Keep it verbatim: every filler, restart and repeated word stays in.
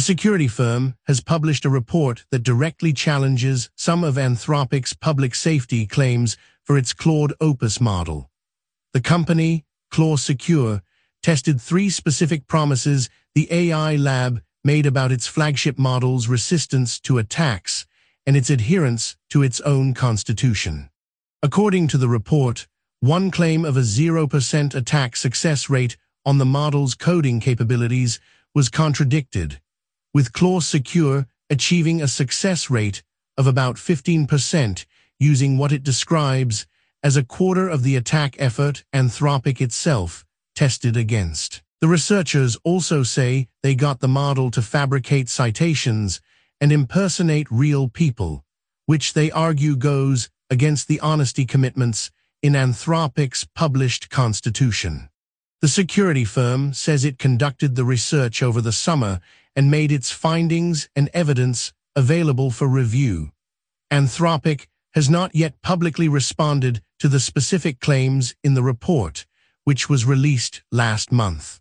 security firm has published a report that directly challenges some of Anthropic's public safety claims for its Claude Opus model. The company, Claude Secure, tested three specific promises the A I lab made about its flagship model's resistance to attacks and its adherence to its own constitution. According to the report, one claim of a zero percent attack success rate on the model's coding capabilities was contradicted, with Claude Secure achieving a success rate of about fifteen percent using what it describes as a quarter of the attack effort Anthropic itself tested against. The researchers also say they got the model to fabricate citations and impersonate real people, which they argue goes against the honesty commitments in Anthropic's published constitution. The security firm says it conducted the research over the summer and made its findings and evidence available for review. Anthropic has not yet publicly responded to the specific claims in the report, which was released last month.